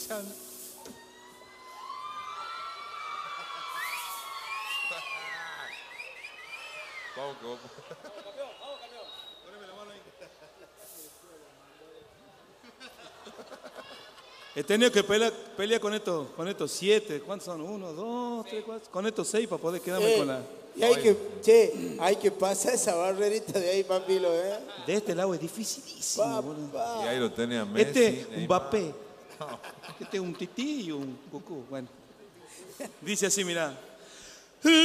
escuchando. Vamos, vamos. Vamos, campeón. Poneme la mano ahí. He tenido que pelear con estos 7. ¿Cuántos son? 1, 2, 3, 4. Con estos 6 para poder quedarme con la... Y hay que pasar esa barrerita de ahí, papilo, ¿eh? De este lado es dificilísimo, boludo. Y ahí lo tenía Messi. Este, un Neymar. Mbappé. Este es un Tití y un Cucú. Bueno. Dice así, mirá.